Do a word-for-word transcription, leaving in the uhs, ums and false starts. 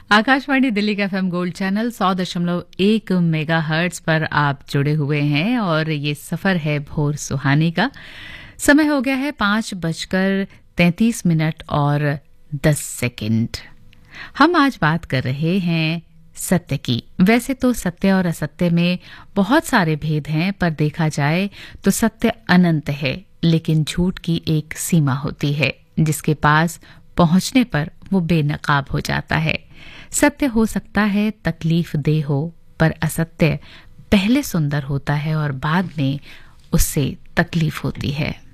आकाशवाणी दिल्ली का FM gold channel सौ दशमलव एक मेगा हर्ट्ज पर आप जुड़े हुए हैं और ये सफर है भोर सुहानी का। समय हो गया है पांच बजकर तैंतीस मिनट और दस सेकंड। हम आज बात कर रहे हैं सत्य की। वैसे तो सत्य और असत्य में बहुत सारे भेद हैं, पर देखा जाए तो सत्य अनंत है, लेकिन झूठ की एक सीमा होती है जिसके पास पहुंचने पर वो बेनकाब हो जाता है। सत्य हो सकता है तकलीफ दे हो, पर असत्य पहले सुंदर होता है और बाद में उससे तकलीफ होती है।